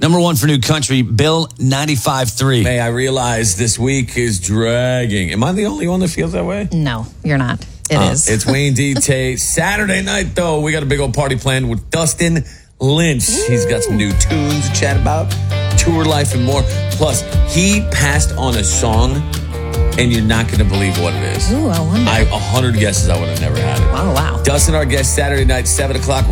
Number one for new country, Bill 95.3. Hey, I realize this week is dragging. Am I the only one that feels that way? No, you're not. It is. It's Wayne D. Tate. Saturday night, though, we got a big old party planned with Dustin Lynch. He's got some new tunes to chat about, tour life, and more. Plus, he passed on a song, and you're not going to believe what it is. Ooh, I wonder. 100 guesses, I would have never had it. Oh, wow. Dustin, our guest, Saturday night, 7 o'clock.